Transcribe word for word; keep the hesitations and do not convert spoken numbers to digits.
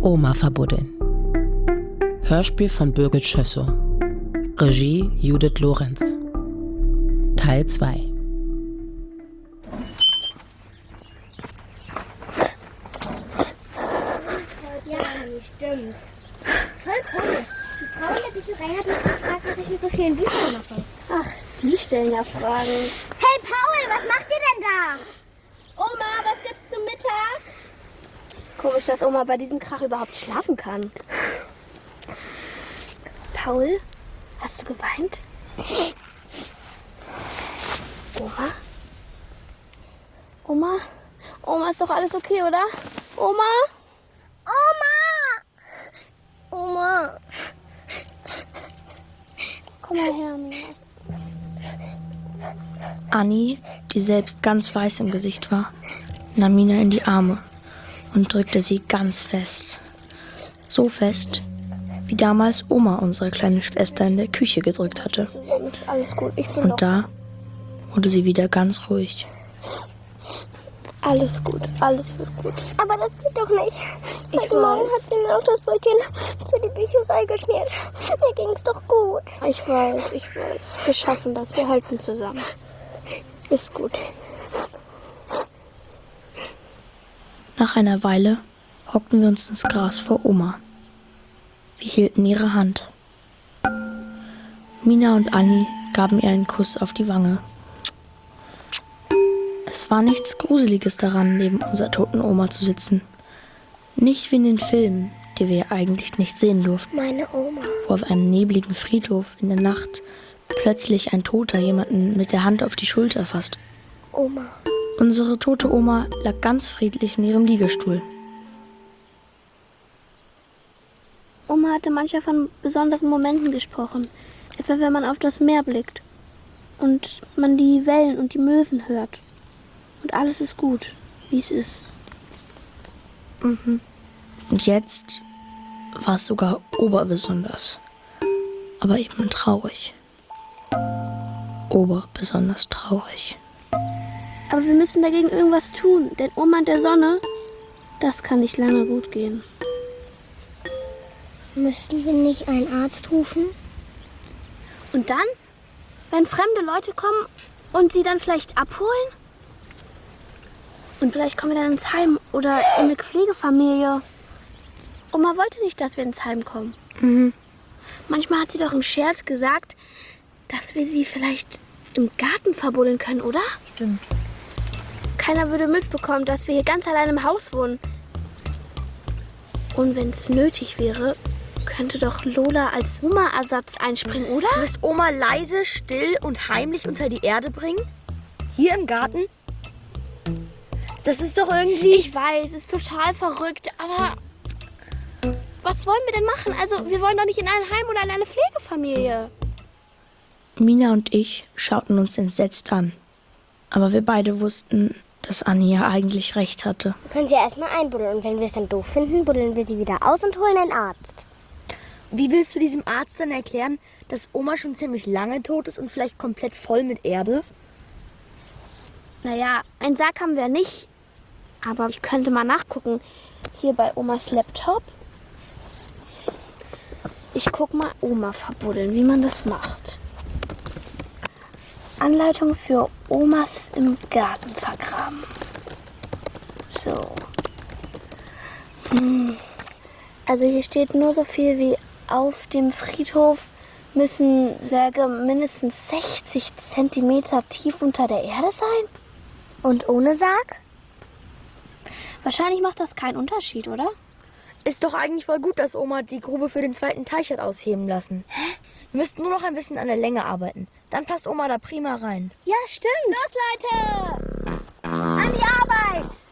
Oma verbuddeln. Hörspiel von Birgit Schössow. Regie Judith Lorenz. Teil zwei. Ja, stimmt. Voll komisch. Die Frau in der Bücherei hat mich gefragt, was ich mit so vielen Büchern mache. Ach, die stellen ja Fragen. Hey Paul, was macht ihr denn da? Oma, was gibt's zum Mittag? Komisch, dass Oma bei diesem Krach überhaupt schlafen kann. Paul, hast du geweint? Oma? Oma? Oma, ist doch alles okay, oder? Oma? Oma! Oma! Komm mal her, Mia. Anni, die selbst ganz weiß im Gesicht war, nahm Mina in die Arme und drückte sie ganz fest. So fest, wie damals Oma unsere kleine Schwester in der Küche gedrückt hatte. Alles gut, ich bin Und doch... da wurde sie wieder ganz ruhig. Alles gut, alles wird gut. Aber das geht doch nicht. Ich Heute Morgen weiß. hat sie mir auch das Brötchen für die Bücherei geschmiert. Mir ging's doch gut. Ich weiß, ich weiß. Wir schaffen das, wir halten zusammen. Ist gut. Nach einer Weile hockten wir uns ins Gras vor Oma. Wir hielten ihre Hand. Mina und Anni gaben ihr einen Kuss auf die Wange. Es war nichts Gruseliges daran, neben unserer toten Oma zu sitzen. Nicht wie in den Filmen, die wir ja eigentlich nicht sehen durften, Meine Oma. wo auf einem nebligen Friedhof in der Nacht plötzlich ein Toter jemanden mit der Hand auf die Schulter fasst. Oma. Unsere tote Oma lag ganz friedlich in ihrem Liegestuhl. Oma hatte manchmal von besonderen Momenten gesprochen. Etwa wenn man auf das Meer blickt und man die Wellen und die Möwen hört. Und alles ist gut, wie es ist. Und jetzt war es sogar oberbesonders. Aber eben traurig. Oberbesonders traurig. Aber wir müssen dagegen irgendwas tun, denn Oma und der Sonne, das kann nicht lange gut gehen. Müssten wir nicht einen Arzt rufen? Und dann, wenn fremde Leute kommen und sie dann vielleicht abholen? Und vielleicht kommen wir dann ins Heim oder in eine Pflegefamilie. Oma wollte nicht, dass wir ins Heim kommen. Mhm. Manchmal hat sie doch im Scherz gesagt, dass wir sie vielleicht im Garten verbuddeln können, oder? Stimmt. Keiner würde mitbekommen, dass wir hier ganz allein im Haus wohnen. Und wenn es nötig wäre, könnte doch Lola als Oma-Ersatz einspringen, oder? Du wirst Oma leise, still und heimlich unter die Erde bringen? Hier im Garten? Das ist doch irgendwie... Ich weiß, es ist total verrückt, aber was wollen wir denn machen? Also, wir wollen doch nicht in ein Heim oder in eine Pflegefamilie. Mina und ich schauten uns entsetzt an. Aber wir beide wussten, dass Anni ja eigentlich recht hatte. Wir können sie erstmal einbuddeln und wenn wir es dann doof finden, buddeln wir sie wieder aus und holen einen Arzt. Wie willst du diesem Arzt dann erklären, dass Oma schon ziemlich lange tot ist und vielleicht komplett voll mit Erde? Naja, einen Sarg haben wir nicht. Aber ich könnte mal nachgucken. Hier bei Omas Laptop. Ich guck mal Oma verbuddeln, wie man das macht. Anleitung für Omas im Garten vergraben. So. Hm. Also hier steht nur so viel wie auf dem Friedhof müssen Särge mindestens sechzig Zentimeter tief unter der Erde sein. Und ohne Sarg? Wahrscheinlich macht das keinen Unterschied, oder? Ist doch eigentlich voll gut, dass Oma die Grube für den zweiten Teich hat ausheben lassen. Hä? Wir müssten nur noch ein bisschen an der Länge arbeiten. Dann passt Oma da prima rein. Ja, stimmt. Los, Leute! An die Arbeit!